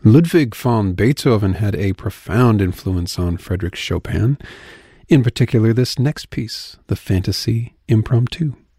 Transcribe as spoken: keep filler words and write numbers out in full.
Ludwig von Beethoven had a profound influence on Frédéric Chopin, in particular this next piece, the Fantasy Impromptu.